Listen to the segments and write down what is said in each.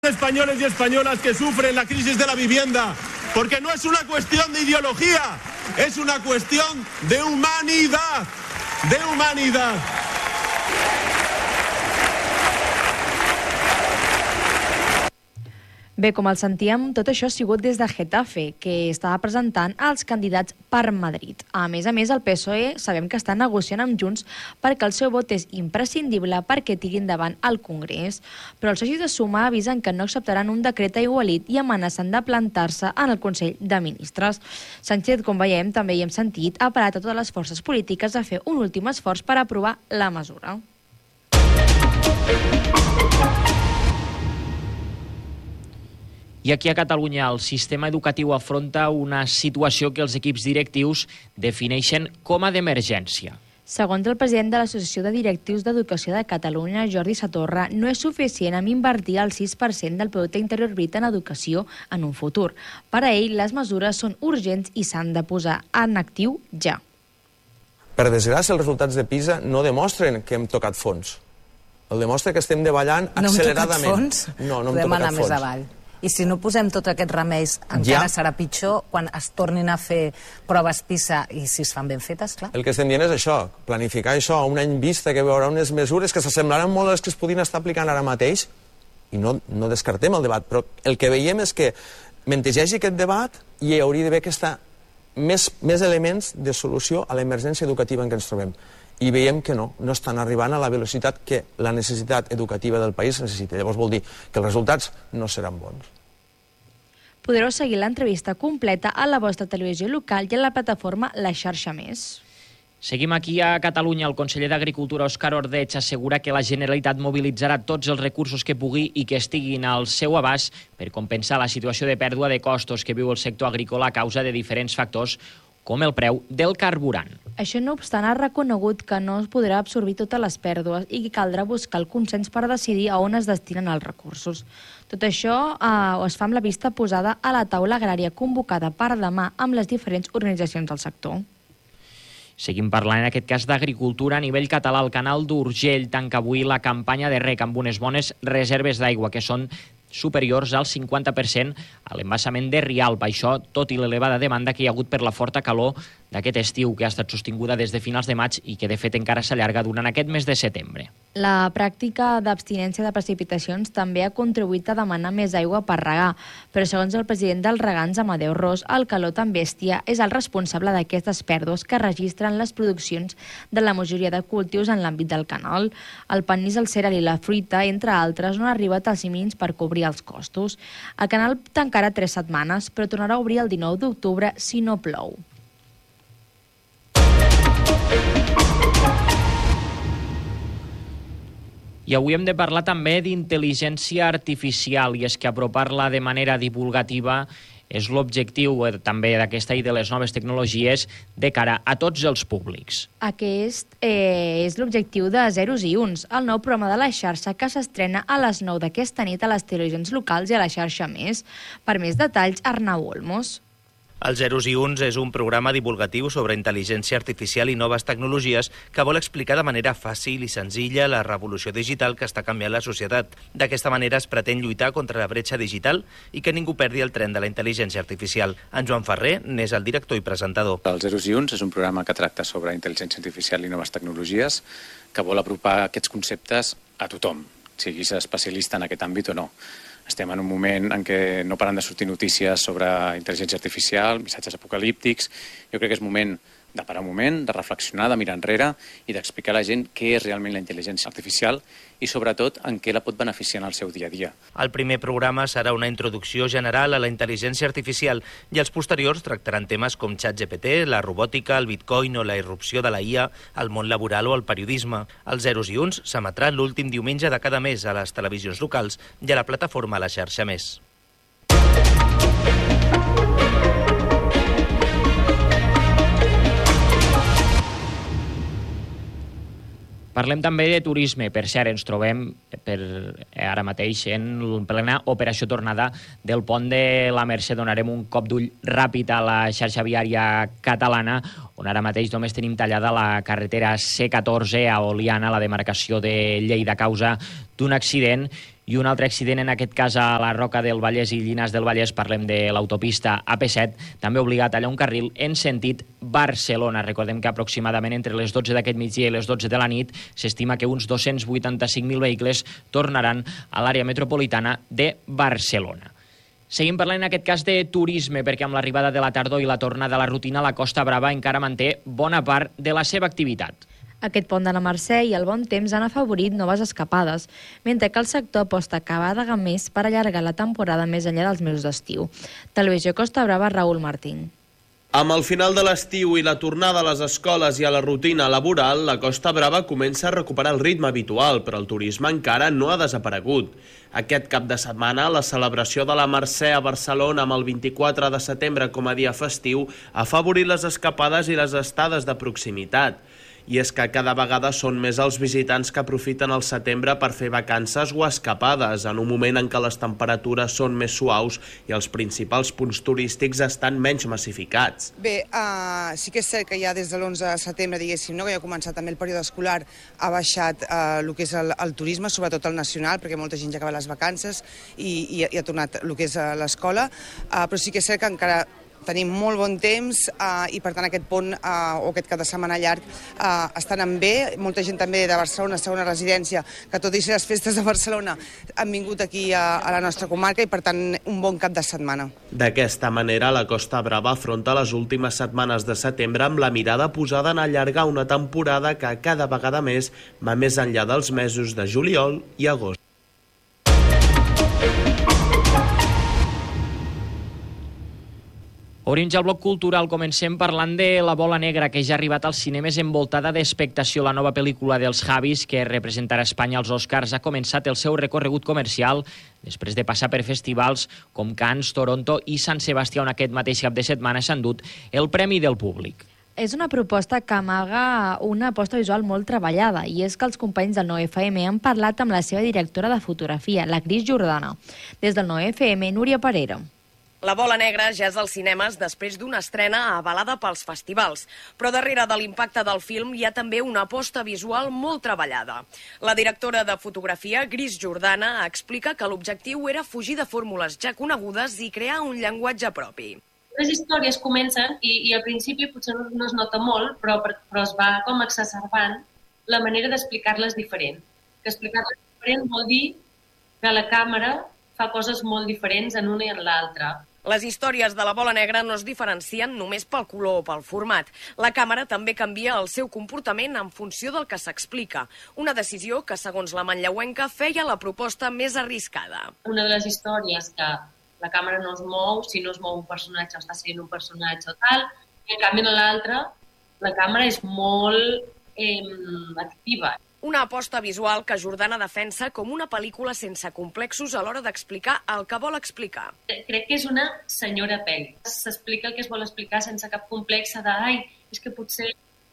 Españoles y españolas que sufren la crisis de la vivienda, porque no es una cuestión de ideología, es una cuestión de humanidad, de humanidad. Bé, com el sentíem, tot això ha sigut des de Getafe, que estava presentant els candidats per Madrid. A més, el PSOE sabem que està negociant amb Junts perquè el seu vot és imprescindible perquè tiri endavant al Congrés. Però els socis de Sumar avisen que no acceptaran un decret aigualit i amenacen de plantar-se en el Consell de Ministres. Sánchez, com veiem, també hi hem sentit, ha parat a totes les forces polítiques a fer un últim esforç per aprovar la mesura. I aquí a Catalunya el sistema educatiu afronta una situació que els equips directius defineixen com a d'emergència. Segons el president de l'Associació de Directius d'Educació de Catalunya, Jordi Satorra, no és suficient amb invertir el 6% del Producte Interior Brut en educació en un futur. Per a ell, les mesures són urgents i s'han de posar en actiu ja. Per desgràcia, els resultats de PISA no demostren que hem tocat fons. El demostra que estem davallant acceleradament. No hem tocat fons? No hem Podem tocat anar fons. més avall. I si no posem tots aquests remeis, encara serà pitjor quan es tornin a fer proves PISA i si es fan ben fetes, clar. El que estem dient és això, planificar això a un any vista, que hi haurà unes mesures que s'assemblaran molt a les que es podien estar aplicant ara mateix, i no descartem el debat, però el que veiem és que mentre hi hagi aquest debat hi hauria d'haver més elements de solució a l'emergència educativa en què ens trobem. I veiem que no estan arribant a la velocitat que la necessitat educativa del país necessita. Llavors vol dir que els resultats no seran bons. Podreu seguir l'entrevista completa a la vostra televisió local i a la plataforma La Xarxa Més. Seguim aquí a Catalunya. El conseller d'Agricultura, Òscar Ordeig, assegura que la Generalitat mobilitzarà tots els recursos que pugui i que estiguin al seu abast per compensar la situació de pèrdua de costos que viu el sector agrícola a causa de diferents factors, com el preu del carburant. Això, no obstant, ha reconegut que no es podrà absorbir totes les pèrdues i que caldrà buscar el consens per decidir a on es destinen els recursos. Tot això es fa amb la vista posada a la taula agrària convocada per demà amb les diferents organitzacions del sector. Seguim parlant en aquest cas d'agricultura. A nivell català, el canal d'Urgell tanca avui la campanya de rec amb unes bones reserves d'aigua, que són superiors al 50% a l'embassament de Rialb. Això tot i l'elevada demanda que hi ha hagut per la forta calor d'aquest estiu, que ha estat sostinguda des de finals de maig i que de fet encara s'allarga durant aquest mes de setembre. La pràctica d'abstinència de precipitacions també ha contribuït a demanar més aigua per regar, però segons el president dels regants, Amadeu Ros, el calor tan bèstia és el responsable d'aquestes pèrdues que registren les produccions de la majoria de cultius en l'àmbit del canal. El panís, el cereal i la fruita, entre altres, no han arribat als mínims per cobrir els costos. El canal tancarà 3 setmanes, però tornarà a obrir el 19 d'octubre si no plou. I avui hem de parlar també d'intel·ligència artificial, i és que apropar-la de manera divulgativa és l'objectiu també d'aquesta i de les noves tecnologies de cara a tots els públics. Aquest és l'objectiu de Zeros i Uns, el nou programa de la xarxa que s'estrena a les 9 d'aquesta nit a les televisions locals i a la xarxa Més. Per més detalls, Arnau Olmos. El Zeros i Uns és un programa divulgatiu sobre intel·ligència artificial i noves tecnologies que vol explicar de manera fàcil i senzilla la revolució digital que està canviant la societat. D'aquesta manera es pretén lluitar contra la bretxa digital i que ningú perdi el tren de la intel·ligència artificial. En Joan Ferrer n'és el director i presentador. El Zeros i Uns és un programa que tracta sobre intel·ligència artificial i noves tecnologies que vol apropar aquests conceptes a tothom, siguis especialista en aquest àmbit o no. Estem en un moment en què no paren de sortir notícies sobre intel·ligència artificial, missatges apocalíptics. Jo crec que és moment de parar un moment, de reflexionar, de mirar enrere i d'explicar a la gent què és realment la intel·ligència artificial i, sobretot, en què la pot beneficiar en el seu dia a dia. El primer programa serà una introducció general a la intel·ligència artificial i els posteriors tractaran temes com ChatGPT, la robòtica, el bitcoin o la irrupció de la IA, el món laboral o el periodisme. El Zeros i Uns s'emetrà l'últim diumenge de cada mes a les televisions locals i a la plataforma La Xarxa Més. Parlem també de turisme. Per cert, ens trobem ara mateix en plena operació tornada del pont de la Mercè. Donarem un cop d'ull ràpid a la xarxa viària catalana, on ara mateix només tenim tallada la carretera C14 a Oliana, la demarcació de Lleida, a causa d'un accident I un altre accident, en aquest cas a la Roca del Vallès i Llinars del Vallès, parlem de l'autopista AP7, també obligat allà un carril en sentit Barcelona. Recordem que aproximadament entre les 12 d'aquest migdia i les 12 de la nit s'estima que uns 285.000 vehicles tornaran a l'àrea metropolitana de Barcelona. Seguim parlant en aquest cas de turisme, perquè amb l'arribada de la tardor i la tornada a la rutina, la Costa Brava encara manté bona part de la seva activitat. Aquest pont de la Mercè i el bon temps han afavorit noves escapades, mentre que el sector aposta cada vegada més per allargar la temporada més enllà dels mesos d'estiu. Televisió Costa Brava, Raül Martín. Amb el final de l'estiu i la tornada a les escoles i a la rutina laboral, la Costa Brava comença a recuperar el ritme habitual, però el turisme encara no ha desaparegut. Aquest cap de setmana, la celebració de la Mercè a Barcelona amb el 24 de setembre com a dia festiu ha afavorit les escapades i les estades de proximitat. I és que cada vegada són més els visitants que aprofiten el setembre per fer vacances o escapades, en un moment en què les temperatures són més suaus i els principals punts turístics estan menys massificats. Bé, sí que és cert que ja des de l'11 de setembre, diguéssim, no, que ja ha començat també el període escolar, ha baixat el que és el turisme, sobretot el nacional, perquè molta gent ja acaba les vacances i ha tornat el que és l'escola, però sí que és cert que encara tenim molt bon temps i, per tant, aquest pont o aquest cap de setmana llarg estan en bé. Molta gent també de Barcelona, segona residència, que tot i ser les festes de Barcelona han vingut aquí a la nostra comarca i, per tant, un bon cap de setmana. D'aquesta manera, la Costa Brava afronta les últimes setmanes de setembre amb la mirada posada en allargar una temporada que cada vegada més va més enllà dels mesos de juliol i agost. Obrim ja el bloc cultural. Comencem parlant de La Bola Negra, que ja ha arribat als cinemes envoltada d'expectació. La nova pel·lícula dels Javis, que representarà Espanya als Oscars, ha començat el seu recorregut comercial després de passar per festivals com Cannes, Toronto i Sant Sebastià, on aquest mateix cap de setmana s'ha endut el Premi del Públic. És una proposta que amaga una aposta visual molt treballada, i és que els companys del 9FM han parlat amb la seva directora de fotografia, la Cris Jordana. Des del 9FM, Núria Parera. La Bola Negra ja és als cinemes després d'una estrena avalada pels festivals, però darrere de l'impacte del film hi ha també una aposta visual molt treballada. La directora de fotografia, Cris Jordana, explica que l'objectiu era fugir de fórmules ja conegudes i crear un llenguatge propi. Les històries comencen i al principi potser no es nota molt, però es va com exacerbant la manera d'explicar-les diferent. Que explicar-les diferent vol dir que la càmera fa coses molt diferents en una i en l'altra. Les històries de La Bola Negra no es diferencien només pel color o pel format. La càmera també canvia el seu comportament en funció del que s'explica. Una decisió que, segons la manlleuenca, feia la proposta més arriscada. Una de les històries que la càmera no es mou, si no es mou un personatge o està seguint un personatge o tal, i en canvi en l'altra la càmera és molt activa. Una aposta visual que Jordana defensa com una pel·lícula sense complexos a l'hora d'explicar el que vol explicar. Crec que és una senyora pel·li. S'explica el que es vol explicar sense cap complex de és que potser...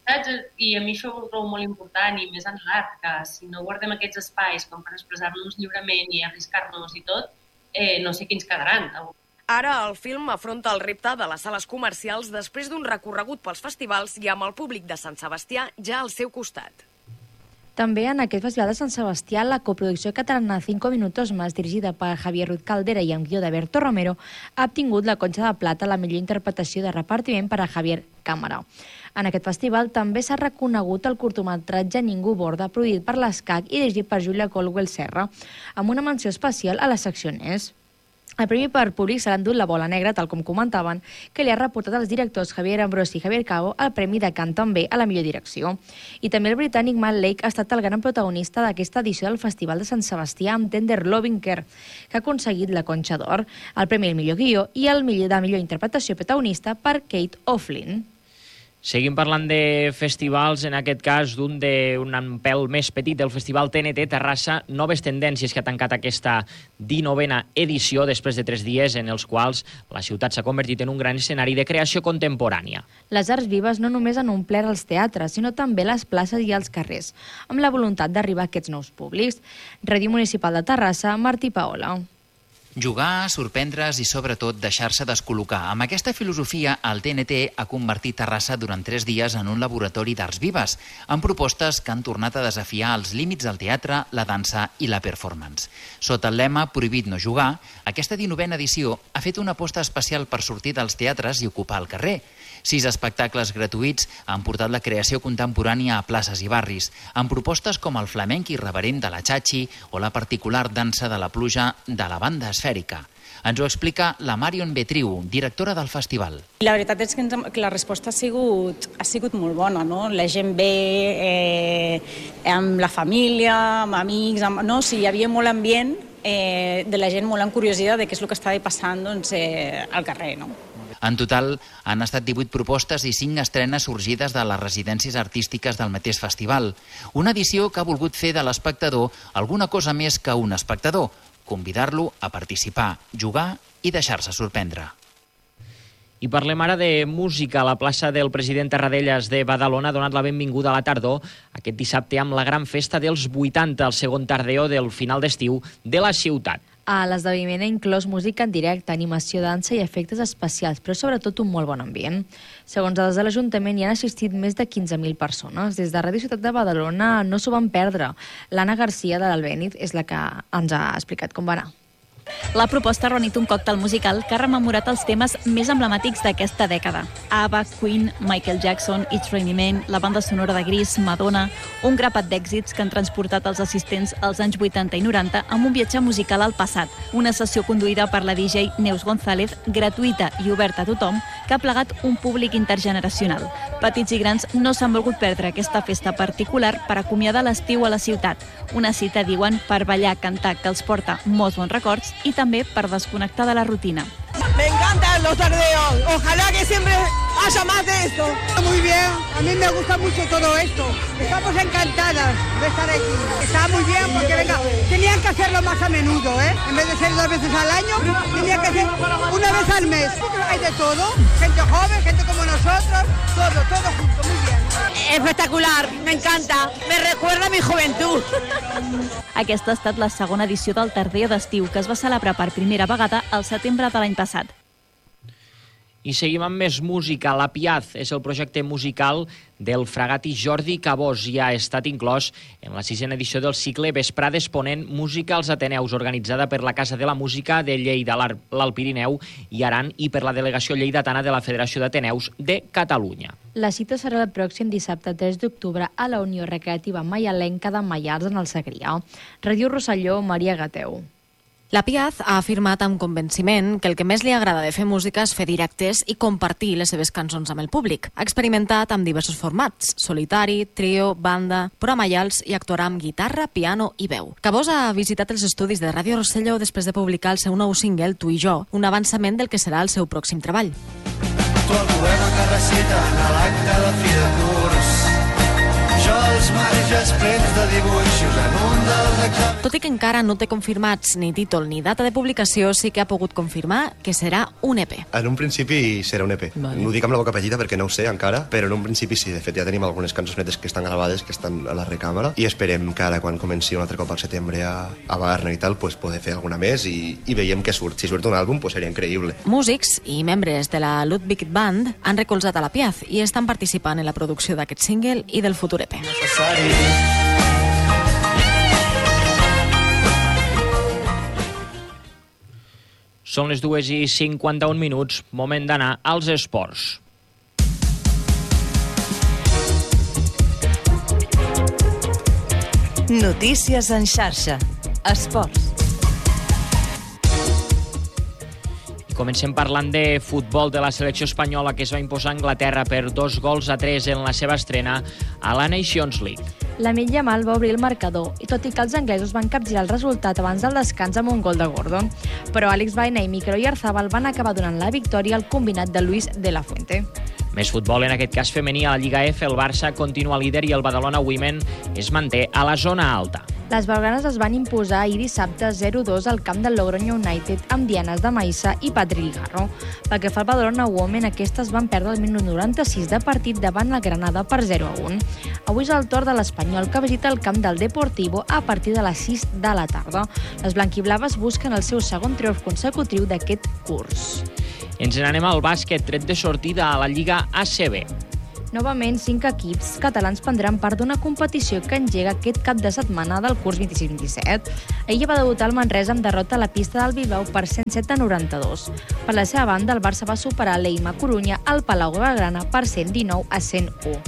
I a mi això ho trobo molt important, i més en l'art, que si no guardem aquests espais com per expressar-nos lliurement i arriscar-nos i tot, no sé quins quedaran. Ara el film afronta el repte de les sales comercials després d'un recorregut pels festivals i amb el públic de Sant Sebastià ja al seu costat. També en aquest festival de Sant Sebastià, la coproducció catalana 5 minutos más, dirigida per Javier Ruiz Caldera i amb guió de Berto Romero, ha obtingut la Conxa de Plata a la millor interpretació de repartiment per a Javier Cámara. En aquest festival també s'ha reconegut el curtmetratge Ningú Borda, produït per l'ESCAC i dirigit per Júlia Colwell Serra, amb una menció especial a la secció Nes. El premi per públic s'ha endut La Bola Negra, tal com comentaven, que li ha reportat als directors Javier Ambrosi i Javier Cabo el premi de Cant també a la millor direcció. I també el britànic Matt Lake ha estat el gran protagonista d'aquesta edició del Festival de Sant Sebastià amb Tender Loving Care, que ha aconseguit la Conxa d'Or, el premi al millor guió i el de millor interpretació protagonista per Kate O'Flynn. Seguim parlant de festivals, en aquest cas d'un pèl més petit, del Festival TNT Terrassa Noves Tendències, que ha tancat aquesta 19a edició després de 3 dies en els quals la ciutat s'ha convertit en un gran escenari de creació contemporània. Les arts vives no només han omplert els teatres, sinó també les places i els carrers, amb la voluntat d'arribar a aquests nous públics. Ràdio Municipal de Terrassa, Martí Paola. Jugar, sorprendre's i, sobretot, deixar-se descol·locar. Amb aquesta filosofia, el TNT ha convertit Terrassa durant 3 dies en un laboratori d'arts vives, amb propostes que han tornat a desafiar els límits del teatre, la dansa i la performance. Sota el lema Prohibit no jugar, aquesta 19a edició ha fet una aposta especial per sortir dels teatres i ocupar el carrer. 6 espectacles gratuïts han portat la creació contemporània a places i barris, amb propostes com el flamenc irreverent de la Chachi o la particular dansa de la pluja de la banda esfèrica. Ens ho explica la Marion Betriu, directora del festival. La veritat és que la resposta ha sigut molt bona, no? La gent ve amb la família, amb amics, no? Sí, hi havia molt ambient de la gent molt en curiositat de què és el que estava passant al carrer, no? En total, han estat 18 propostes i 5 estrenes sorgides de les residències artístiques del mateix festival. Una edició que ha volgut fer de l'espectador alguna cosa més que un espectador, convidar-lo a participar, jugar i deixar-se sorprendre. I parlem ara de música. La plaça del President Tarradellas de Badalona ha donat la benvinguda a la tardor aquest dissabte amb la gran festa dels 80, el segon tardeo del final d'estiu de la ciutat. A l'esdeveniment ha inclòs música en directe, animació, dansa i efectes especials, però sobretot un molt bon ambient. Segons dades de l'Ajuntament, hi han assistit més de 15.000 persones. Des de Ràdio Ciutat de Badalona no s'ho van perdre. L'Anna Garcia de l'Albéniz és la que ens ha explicat com va anar. La proposta ha reunit un còctel musical que ha rememorat els temes més emblemàtics d'aquesta dècada. ABBA, Queen, Michael Jackson, It's Raining Men, la banda sonora de Gris, Madonna, un grapat d'èxits que han transportat els assistents als anys 80 i 90 amb un viatge musical al passat. Una sessió conduïda per la DJ Neus González, gratuïta i oberta a tothom, que ha plegat un públic intergeneracional. Petits i grans no s'han volgut perdre aquesta festa particular per acomiadar l'estiu a la ciutat. Una cita, diuen, per ballar, cantar, que els porta molts bons records y también para desconectar de la rutina. Me encantan los tardeos, ojalá que siempre haya más de esto. Muy bien, a mí me gusta mucho todo esto. Estamos encantadas de estar aquí. Está muy bien porque, venga, tenían que hacerlo más a menudo, ¿eh? En vez de ser 2 veces al año, tenían que ser 1 vez al mes. Hay de todo, gente joven, gente como nosotros, todo junto, muy bien. Espectacular, me encanta, me recuerda a mi juventud. Aquesta ha estat la segona edició del Tardeo d'estiu, que es va celebrar per primera vegada al setembre de l'any passat. I seguim amb més música. La Piaz és el projecte musical del fragati Jordi Cabós i ha estat inclòs en la 6a edició del cicle Vesprades Ponent Música als Ateneus, organitzada per la Casa de la Música de Lleida, l'Alt Pirineu i Aran i per la delegació lleidatana de la Federació d'Ateneus de Catalunya. La cita serà el pròxim dissabte 3 d'octubre a la Unió Recreativa Maialenca de Maials en el Segrià. Ràdio Rosselló, Maria Gateu. La Piaz ha afirmat amb convenciment que el que més li agrada de fer música és fer directes i compartir les seves cançons amb el públic. Ha experimentat amb diversos formats, solitari, trio, banda, però a Maials hi actuarà amb guitarra, piano i veu. Cabós ha visitat els estudis de Ràdio Rosselló després de publicar el seu nou single, Tu i jo, un avançament del que serà el seu pròxim treball. Tu el poema que reciten a l'acte de fi de curs, jo els marges plens de dibuixos en un dels exàmens. Tot i que encara no té confirmats ni títol ni data de publicació, sí que ha pogut confirmar que serà un EP. En un principi serà un EP. Vale. No ho dic amb la boca petita perquè no ho sé encara, però en un principi sí. De fet, ja tenim algunes cançonetes que estan gravades, que estan a la recàmera, i esperem que ara, quan comenci un altre cop al setembre a Barna i tal, pues, poder fer alguna més i veiem què surt. Si surt un àlbum, pues, seria increïble. Músics i membres de la Ludwig Band han recolzat a la Piaz i estan participant en la producció d'aquest single i del futur EP. Són les 2:51, moment d'anar als esports. Notícies en xarxa. Esports. Comencem parlant de futbol de la selecció espanyola que es va imposar a Anglaterra per 2-3 en la seva estrena a la Nations League. Lamine Yamal va obrir el marcador i tot i que els anglesos van capgirar el resultat abans del descans amb un gol de Gordon, però Alex Baena i Mikel Oyarzabal van acabar donant la victòria al combinat de Luis de la Fuente. Més futbol, en aquest cas femení, a la Lliga F. El Barça continua líder i el Badalona Women es manté a la zona alta. Les blaugranes es van imposar ahir dissabte 0-2 al camp del Logroño United amb Dianes de Maissa i Patrick Garro. Pel que fa al Badalona Women, aquestes van perdre el minut 96 de partit davant la Granada per 0-1. Avui és el torn de l'Espanyol, que visita el camp del Deportivo a partir de les 6 de la tarda. Les blanquiblaves busquen el seu segon triomf consecutiu d'aquest curs. Ens n'anem al bàsquet, tret de sortida a la Lliga ACB. Novament, 5 equips catalans prendran part d'una competició que engega aquest cap de setmana del curs 26-27. Ahir va debutar el Manresa amb derrota a la pista del Bilbao per 107-92. Per la seva banda, el Barça va superar l'Eima Corunya al Palau Blaugrana per 119-101.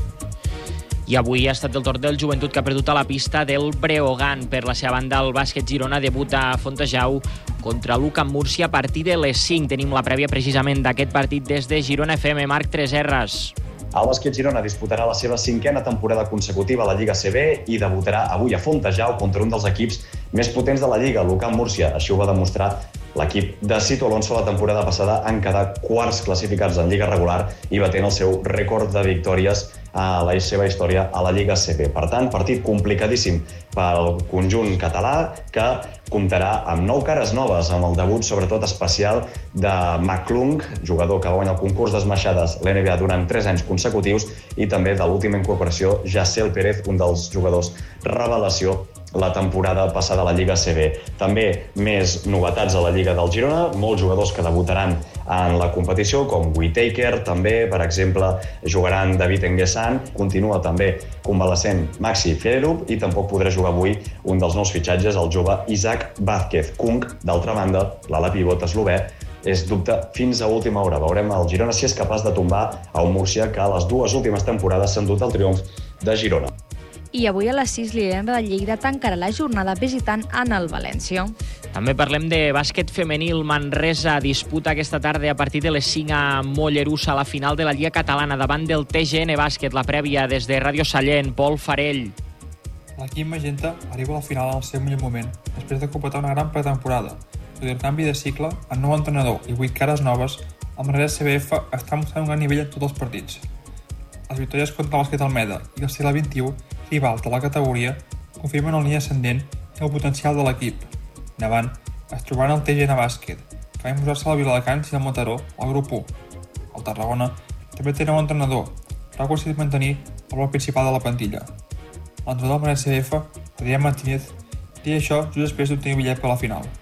I avui ha estat el torn del Joventut, que ha perdut a la pista del Breogán. Per la seva banda, el bàsquet Girona debuta a Fontejau contra l'UCAM Múrcia a partir de les 5. Tenim la prèvia precisament d'aquest partit des de Girona FM. Marc Treserres. El bàsquet Girona disputarà la seva 5a temporada consecutiva a la Lliga CB i debutarà avui a Fontejau contra un dels equips més potents de la Lliga, l'UCAM Múrcia. Així ho va demostrar l'equip de Cito Alonso la temporada passada en quedar quarts classificats en Lliga regular i batent el seu rècord de victòries a la seva història a la Lliga CB. Per tant, partit complicadíssim pel conjunt català, que comptarà amb 9 cares noves, amb el debut sobretot especial de McClung, jugador que guanya el concurs d'esmaixades l'NBA durant 3 anys consecutius, i també de l'última incorporació, Jassel Pérez, un dels jugadors revelació la temporada passada a la Lliga CB. També més novetats a la Lliga del Girona, molts jugadors que debutaran en la competició, com Whittaker, també, per exemple, jugaran David Enguessan, continua també convalescent Maxi Fierup, i tampoc podrà jugar avui un dels nous fitxatges, el jove Isaac Vázquez. Kung, d'altra banda, l'ala pivot eslové, és dubte fins a última hora. Veurem el Girona si és capaç de tombar a un Múrcia que a les 2 últimes temporades s'ha endut el triomf de Girona. I avui a les 6 l'Irene de Lleida tancarà la jornada visitant en el València. També parlem de bàsquet femenil. Manresa disputa aquesta tarda a partir de les 5 a Mollerussa la final de la Lliga Catalana davant del TGN Bàsquet. La prèvia des de Ràdio Sallent, Pol Farell. L'equip magenta arriba a la final en el seu millor moment, després de completar una gran pretemporada. Tot i el canvi de cicle, amb nou entrenador i 8 cares noves, el Manresa CBF està mostrant un gran nivell en tots els partits. Les victòries contra el Bàsquet Almeda i el segle XXI, rival de la categoria, confirmen el línia ascendent i el potencial de l'equip. Davant es trobaran el TGN Bàsquet, que va imposar-se a la Viladecans i el Mataró al grup 1. El Tarragona també té nou entrenador, però ha aconseguit mantenir el bloc principal de la plantilla. L'entrenador del Manresa CBF, Adrián Martínez, deia això just després d'obtenir bitllet per a la final.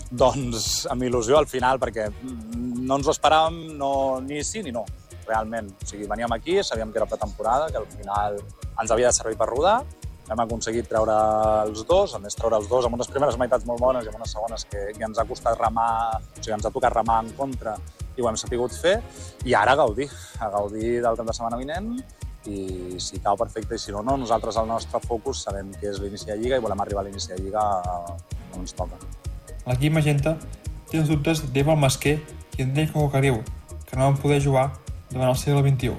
Doncs amb il·lusió al final, perquè no ens ho esperàvem ni sí ni no, realment. O sigui, veníem aquí, sabíem que era pretemporada, que al final ens havia de servir per rodar, hem aconseguit treure els dos, a més treure els dos amb unes primeres meitats molt bones i amb unes segones que ens ha costat remar, o sigui, ens ha tocat remar en contra i ho hem sapigut fer, i ara a gaudir del cap de setmana vinent, i si cau perfecte i si no, no. Nosaltres el nostre focus sabem que és l'inici de Lliga i volem arribar a l'inici de Lliga on ens toca. L'equip magenta té els dubtes d'Eva Masquer i Andrei Cocariu, que no van poder jugar davant el segle XXI.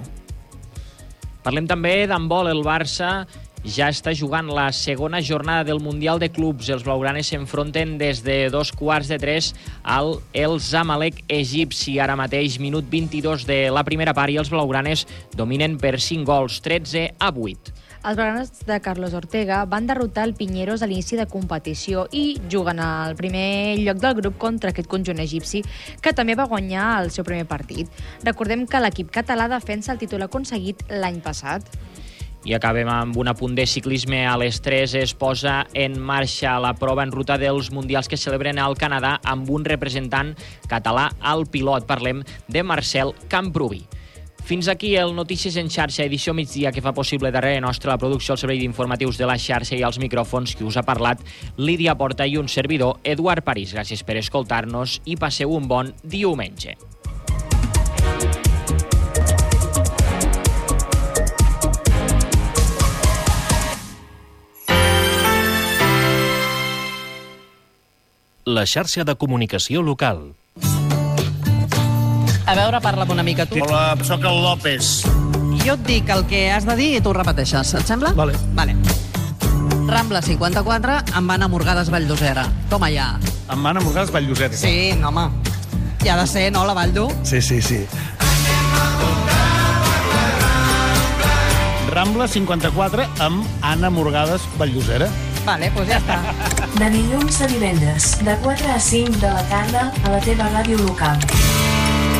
Parlem també d'handbol. El Barça ja està jugant la segona jornada del Mundial de Clubs. Els blaugranes s'enfronten des de 2:15 al El Zamalek egipci. Ara mateix, minut 22 de la primera part, i els blaugranes dominen per 5 gols, 13-8. Els blaugranes de Carlos Ortega van derrotar el Pinheiros a l'inici de competició i juguen al primer lloc del grup contra aquest conjunt egipci, que també va guanyar el seu primer partit. Recordem que l'equip català defensa el títol aconseguit l'any passat. I acabem amb un apunt de ciclisme. A les 3 es posa en marxa la prova en ruta dels Mundials que celebren al Canadà amb un representant català al pilot. Parlem de Marcel Camprubí. Fins aquí el Notícies en xarxa, edició migdia, que fa possible darrere nostre la producció al servei d'informatius de la xarxa i als micròfons que us ha parlat Lídia Porta i un servidor, Eduard París. Gràcies per escoltar-nos i passeu un bon diumenge. La xarxa de comunicació local. A veure, parla'm una mica tu. Hola, sóc el López. Jo et dic el que has de dir i tu ho repeteixes, et sembla? Vale. Rambla 54, em van a Morgades Valldosera. Toma ja. Em van a Morgades Valldosera. Sí, home. Ja ha de ser, no, la Vall d'U? Sí. Rambla 54 amb Anna Morgades Valllosera. Vale, doncs ja està. De dilluns a divendres, de 4 a 5 de la tarda, a la teva ràdio local.